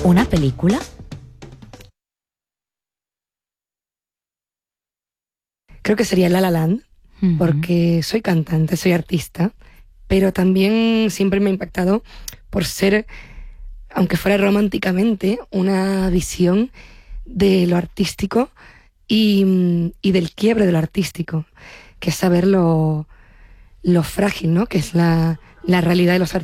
¿Una película? Creo que sería La La Land, porque soy cantante, soy artista, pero también siempre me ha impactado por ser, aunque fuera románticamente, una visión de lo artístico y del quiebre de lo artístico, que es saber lo frágil, ¿no?, que es la realidad de los artistas.